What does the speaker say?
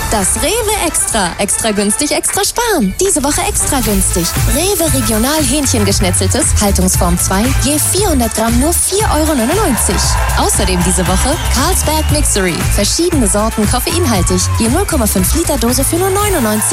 Das Rewe Extra. Extra günstig, extra sparen. Diese Woche extra günstig. Rewe Regional Hähnchengeschnetzeltes, Haltungsform 2, je 400 Gramm nur 4,99 €. Außerdem diese Woche Carlsberg Mixery. Verschiedene Sorten koffeinhaltig, je 0,5 Liter Dose für nur 99